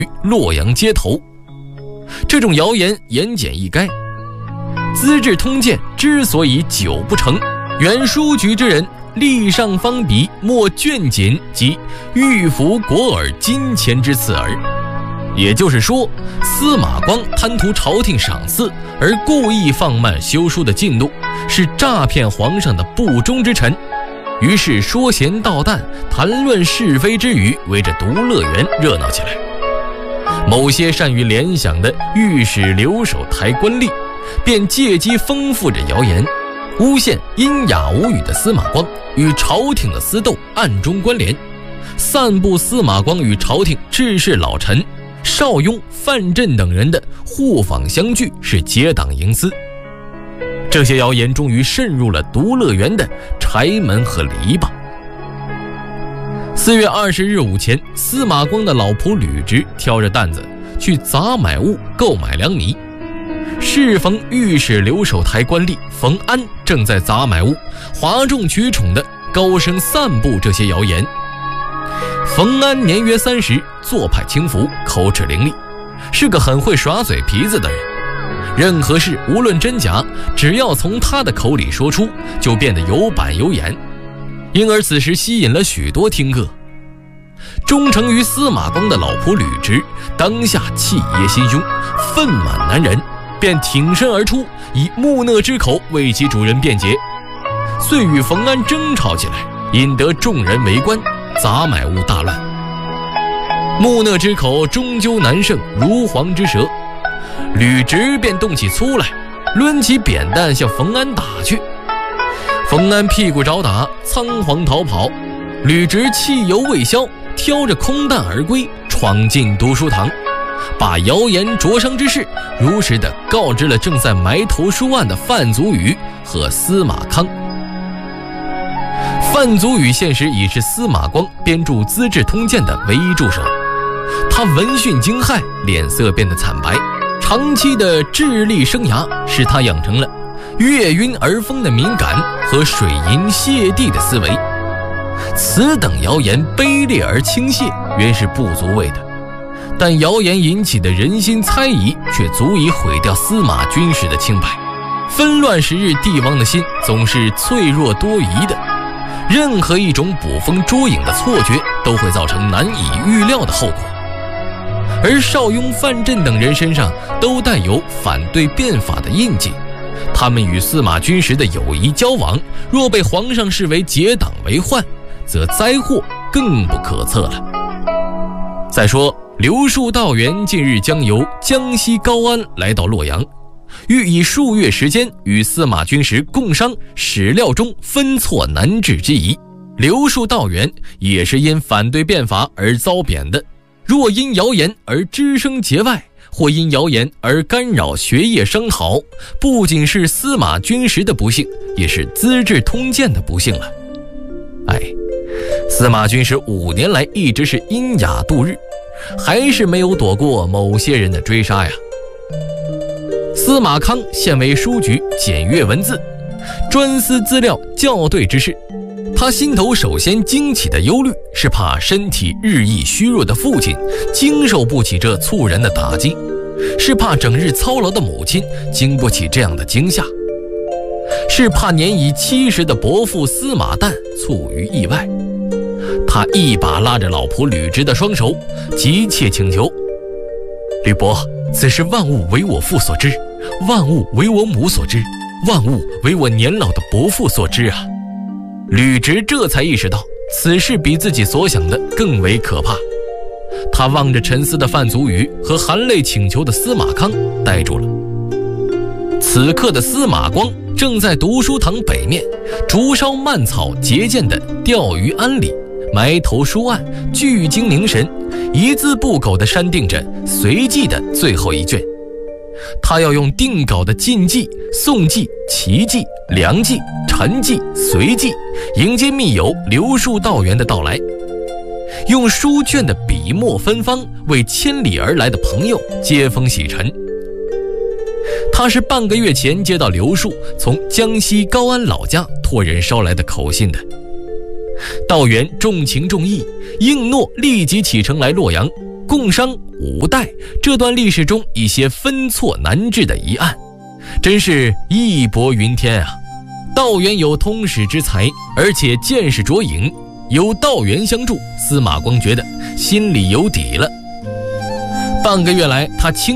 洛阳街头。这种谣言言简意赅，《资治通鉴》之所以久不成，原书局之人立上方笔，墨卷锦及御服国尔金钱之词耳。也就是说，司马光贪图朝廷赏赐而故意放慢修书的进度，是诈骗皇上的不忠之臣。于是说闲道淡，谈论是非之语围着独乐园热闹起来。某些善于联想的御史留守台官吏便借机丰富着谣言，诬陷阴雅无语的司马光与朝廷的私斗暗中关联，散布司马光与朝廷志士老臣邵雍、范震等人的互访相聚是结党营私。这些谣言终于渗入了独乐园的柴门和篱笆。4月20日午前，司马光的老仆吕直挑着担子去杂买物购买粮米。适逢御史留守台官吏冯安正在杂买物哗众取宠地高声散布这些谣言。冯安年约30，做派轻浮，口齿伶俐，是个很会耍嘴皮子的人。任何事无论真假，只要从他的口里说出，就变得有板有眼，因而此时吸引了许多听客。忠诚于司马光的老仆吕直当下气焰心胸，愤满难忍，便挺身而出，以木讷之口为其主人辩解，遂与冯安争吵起来，引得众人围观，杂买物大乱。木讷之口终究难胜如簧之舌，吕直便动起粗来，抡起扁担向冯安打去。冯安屁股着打，仓皇逃跑，吕直气犹未消，挑着空担而归，闯进读书堂，把谣言灼伤之事如实地告知了正在埋头书案的范祖禹和司马康。范祖禹现时已是司马光编著《资治通鉴》的唯一助手，他闻讯惊骇，脸色变得惨白。长期的智力生涯使他养成了月晕而风的敏感和水银泻地的思维。此等谣言卑劣而轻泄，原是不足畏的，但谣言引起的人心猜疑却足以毁掉司马军师的清白。纷乱时日帝王的心总是脆弱多疑的，任何一种捕风捉影的错觉都会造成难以预料的后果。而邵雍、范震等人身上都带有反对变法的印记，他们与司马军师的友谊交往，若被皇上视为结党为患，则灾祸更不可测了。再说刘树道元近日将由江西高安来到洛阳，欲以数月时间与司马军师共商史料中分错难治之疑。刘树道元也是因反对变法而遭贬的，若因谣言而只身节外，或因谣言而干扰学业声讨，不仅是司马军师的不幸，也是《资治通鉴》的不幸了。司马军师5年来一直是阴雅度日，还是没有躲过某些人的追杀呀。司马康现为书局检阅文字，专司资料校对之事。他心头首先惊起的忧虑是怕身体日益虚弱的父亲经受不起这猝然的打击，是怕整日操劳的母亲经不起这样的惊吓，是怕年已70的伯父司马旦猝于意外。他一把拉着老仆吕直的双手，急切请求：吕伯，此事万物为我父所知，万物为我母所知，万物为我年老的伯父所知啊！吕直这才意识到此事比自己所想的更为可怕。他望着沉思的范祖禹和含泪请求的司马康呆住了。此刻的司马光正在读书堂北面竹梢蔓草结建的钓鱼庵里埋头书案，聚精凝神，一字不苟地删定着随记的最后一卷。他要用定稿的晋记、宋记、齐记、梁记、陈记、隋记迎接密友刘树道元的到来，用书卷的笔墨芬芳为千里而来的朋友接风洗尘。他是半个月前接到刘树从江西高安老家托人捎来的口信的。道元重情重义，应诺立即启程来洛阳，共商五代这段历史中一些分错难治的疑案，真是义薄云天啊！道元有通史之才，而且见识卓颖，有道元相助，司马光觉得心里有底了。半个月来，他亲